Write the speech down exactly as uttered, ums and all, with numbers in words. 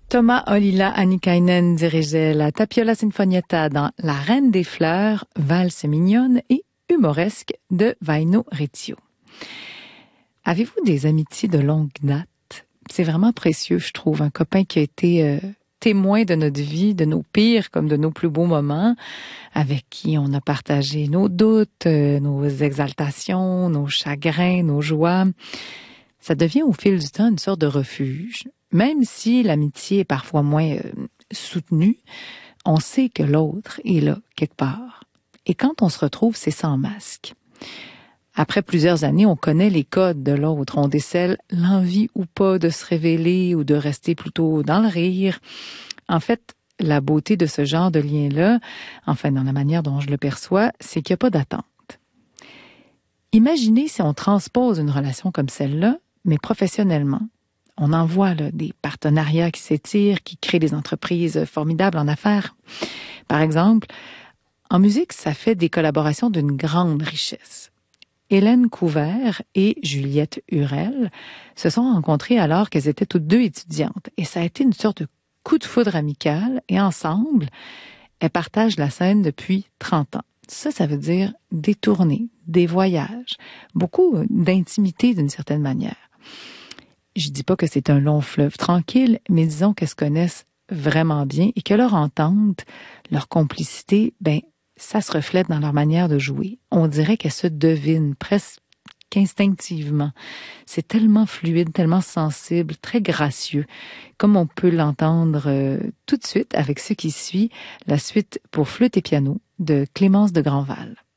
Thomas Ollila Annikainen dirigeait la Tapiola Sinfonietta dans La Reine des Fleurs, valse mignonne et humoresque de Vaino Reccio. Avez-vous des amitiés de longue date? C'est vraiment précieux, je trouve, un copain qui a été euh, témoin de notre vie, de nos pires comme de nos plus beaux moments, avec qui on a partagé nos doutes, euh, nos exaltations, nos chagrins, nos joies. Ça devient au fil du temps une sorte de refuge. Même si l'amitié est parfois moins euh, soutenue, on sait que l'autre est là, quelque part. Et quand on se retrouve, c'est sans masque. Après plusieurs années, on connaît les codes de l'autre. On décèle l'envie ou pas de se révéler ou de rester plutôt dans le rire. En fait, la beauté de ce genre de lien-là, enfin dans la manière dont je le perçois, c'est qu'il n'y a pas d'attente. Imaginez si on transpose une relation comme celle-là, mais professionnellement. On en voit là, des partenariats qui s'étirent, qui créent des entreprises formidables en affaires. Par exemple, en musique, ça fait des collaborations d'une grande richesse. Hélène Couvert et Juliette Hurel se sont rencontrées alors qu'elles étaient toutes deux étudiantes. Et ça a été une sorte de coup de foudre amical. Et ensemble, elles partagent la scène depuis trente ans. Ça, ça veut dire des tournées, des voyages, beaucoup d'intimité d'une certaine manière. Je dis pas que c'est un long fleuve tranquille, mais disons qu'elles se connaissent vraiment bien et que leur entente, leur complicité, ben, ça se reflète dans leur manière de jouer. On dirait qu'elles se devinent presque instinctivement. C'est tellement fluide, tellement sensible, très gracieux, comme on peut l'entendre euh, tout de suite avec ce qui suit, la suite pour flûte et piano de Clémence de Grandval.